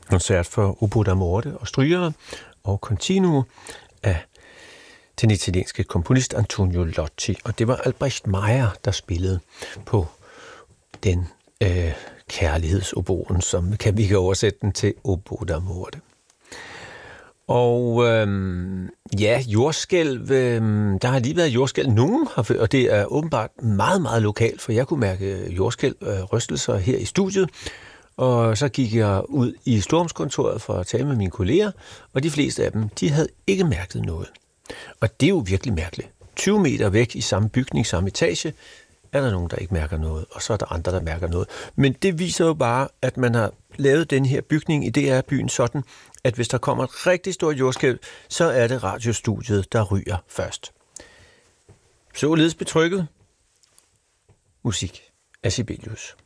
koncert for Oboe da Morte og strygere og Continuo af den italienske komponist Antonio Lotti. Og det var Albrecht Meyer, der spillede på den kærlighedsoboen, som vi kan oversætte den til Oboe da Morte. Og jordskælv, der har lige været jordskælv. Nogen har, og det er åbenbart meget, meget lokalt, for jeg kunne mærke jordskælv, rystelser her i studiet. Og så gik jeg ud i stormskontoret for at tale med mine kolleger, og de fleste af dem, de havde ikke mærket noget. Og det er jo virkelig mærkeligt. 20 meter væk i samme bygning, samme etage, er der nogen, der ikke mærker noget, og så er der andre, der mærker noget. Men det viser jo bare, at man har lavet den her bygning i DR-byen sådan, at hvis der kommer et rigtig stort jordskælv, så er det radiostudiet, der ryger først. Således betrykket. Musik af Sibelius.